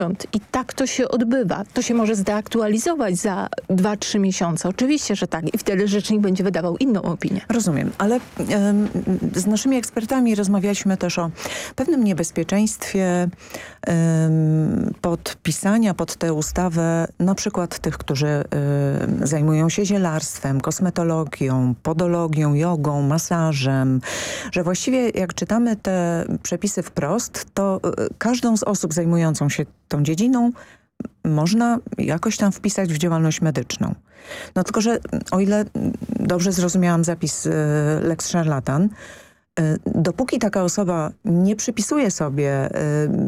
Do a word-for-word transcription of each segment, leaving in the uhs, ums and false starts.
I tak to się odbywa. To się może zdeaktualizować za dwa, trzy miesiące. Oczywiście, że tak. I wtedy rzecznik będzie wydawał inną opinię. Rozumiem, ale um, z naszymi ekspertami rozmawialiśmy też o pewnym niebezpieczeństwie um, podpisania pod tę ustawę na przykład tych, którzy um, zajmują się zielarstwem, kosmetologią, podologią, jogą, masażem, że właściwie jak czytamy te przepisy wprost, to um, każdą z osób zajmującą się tą dziedziną można jakoś tam wpisać w działalność medyczną. No tylko, że o ile dobrze zrozumiałam zapis y, Lex Szarlatan, y, dopóki taka osoba nie przypisuje sobie y,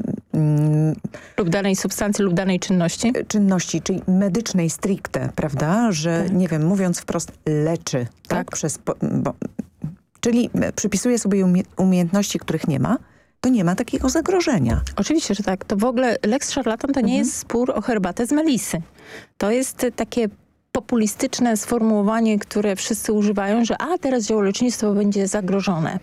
y, lub danej substancji, lub danej czynności. Czynności, czyli medycznej stricte, prawda? Że, tak. nie wiem, mówiąc wprost, leczy. Tak? tak? Przez, bo, czyli przypisuje sobie umie umiejętności, których nie ma, to nie ma takiego zagrożenia. Oczywiście, że tak. To w ogóle Lex Szarlatan to nie mhm. jest spór o herbatę z melisy. To jest takie populistyczne sformułowanie, które wszyscy używają, że a teraz ziołolecznictwo będzie zagrożone.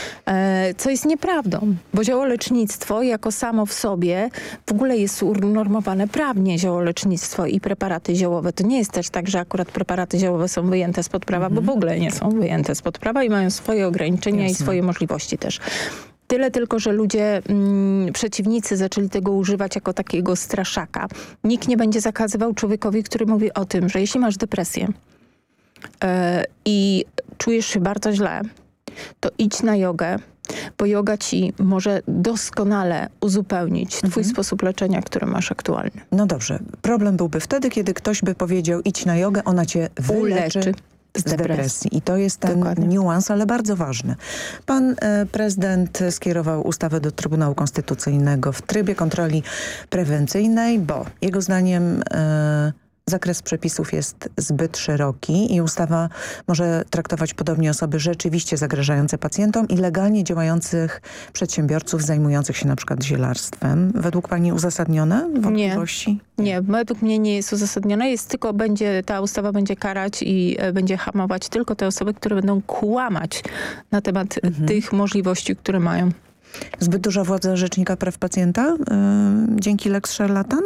E, co jest nieprawdą, bo ziołolecznictwo jako samo w sobie w ogóle jest unormowane prawnie, ziołolecznictwo i preparaty ziołowe. To nie jest też tak, że akurat preparaty ziołowe są wyjęte spod prawa, mhm. bo w ogóle nie są wyjęte spod prawa i mają swoje ograniczenia Jasne. i swoje możliwości też. Tyle tylko, że ludzie, mm, przeciwnicy zaczęli tego używać jako takiego straszaka. Nikt nie będzie zakazywał człowiekowi, który mówi o tym, że jeśli masz depresję yy, i czujesz się bardzo źle, to idź na jogę, bo joga ci może doskonale uzupełnić twój mhm. sposób leczenia, który masz aktualnie. No dobrze. Problem byłby wtedy, kiedy ktoś by powiedział idź na jogę, ona cię wyleczy. Uleczy. Z depresji. depresji. I to jest ten Dokładnie. niuans, ale bardzo ważny. Pan e, prezydent skierował ustawę do Trybunału Konstytucyjnego w trybie kontroli prewencyjnej, bo jego zdaniem e, zakres przepisów jest zbyt szeroki i ustawa może traktować podobnie osoby rzeczywiście zagrażające pacjentom i legalnie działających przedsiębiorców zajmujących się na przykład zielarstwem. Według pani uzasadnione wątpliwości? Nie, nie, według mnie nie jest uzasadnione. Jest tylko będzie, ta ustawa będzie karać i e, będzie hamować tylko te osoby, które będą kłamać na temat mhm. tych możliwości, które mają. Zbyt duża władza Rzecznika Praw Pacjenta yy, dzięki Lex Szarlatan?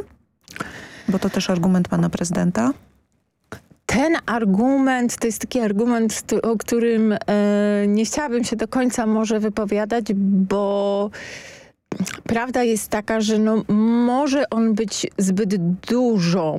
Bo to też argument pana prezydenta? Ten argument to jest taki argument, o którym e, nie chciałabym się do końca może wypowiadać, bo prawda jest taka, że no, może on być zbyt dużą,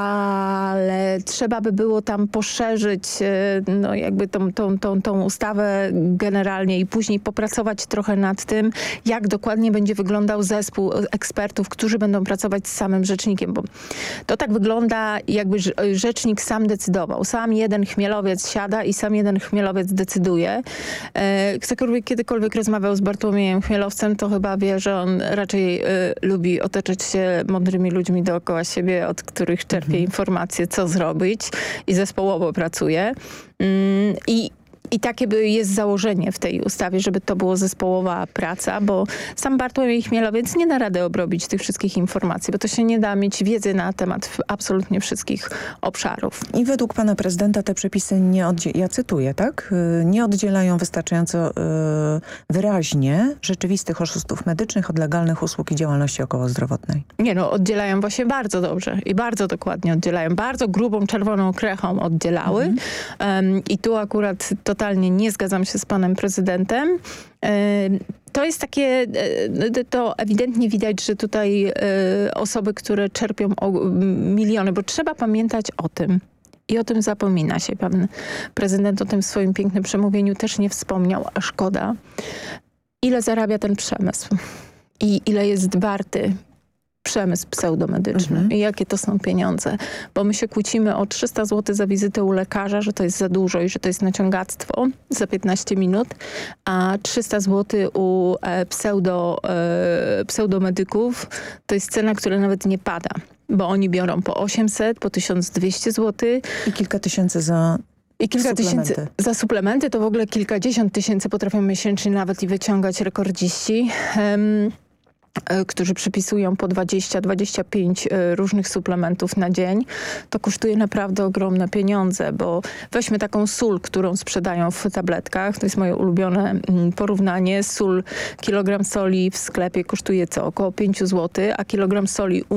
ale trzeba by było tam poszerzyć no, jakby tą, tą, tą, tą ustawę generalnie i później popracować trochę nad tym, jak dokładnie będzie wyglądał zespół ekspertów, którzy będą pracować z samym rzecznikiem, bo to tak wygląda, jakby rzecznik sam decydował. Sam jeden chmielowiec siada i sam jeden chmielowiec decyduje. Ktokolwiek kiedykolwiek rozmawiał z Bartłomiejem Chmielowcem, to chyba wie, że on raczej y, lubi otaczać się mądrymi ludźmi dookoła siebie, od których czerpie mhm. informacje, co zrobić i zespołowo pracuje. Mm, i I takie by jest założenie w tej ustawie, żeby to było zespołowa praca, bo sam Bartłomiej Chmielowiec nie da rady obrobić tych wszystkich informacji, bo to się nie da mieć wiedzy na temat absolutnie wszystkich obszarów. I według pana prezydenta te przepisy nie oddzielają, ja cytuję, tak? Nie oddzielają wystarczająco yy, wyraźnie rzeczywistych oszustów medycznych od legalnych usług i działalności okołozdrowotnej. Nie no, oddzielają właśnie bardzo dobrze i bardzo dokładnie oddzielają. Bardzo grubą, czerwoną krechą oddzielały. Mhm. Um, I tu akurat to totalnie nie zgadzam się z panem prezydentem. To jest takie, to ewidentnie widać, że tutaj osoby, które czerpią miliony, bo trzeba pamiętać o tym. I o tym zapomina się. Pan prezydent o tym w swoim pięknym przemówieniu też nie wspomniał, a szkoda. Ile zarabia ten przemysł? I ile jest warty przemysł pseudomedyczny mhm. i jakie to są pieniądze. Bo my się kłócimy o trzysta złotych za wizytę u lekarza, że to jest za dużo i że to jest naciągactwo za piętnaście minut, a trzysta złotych u e, pseudo, e, pseudomedyków to jest cena, która nawet nie pada. Bo oni biorą po osiemset, po tysiąc dwieście złotych. I kilka tysięcy za... I kilka suplementy. tysięcy za suplementy, to w ogóle kilkadziesiąt tysięcy potrafią miesięcznie nawet i wyciągać rekordziści. Um, którzy przypisują po dwadzieścia dwadzieścia pięć różnych suplementów na dzień, to kosztuje naprawdę ogromne pieniądze, bo weźmy taką sól, którą sprzedają w tabletkach, to jest moje ulubione porównanie, sól, kilogram soli w sklepie kosztuje co? Około pięć złotych, a kilogram soli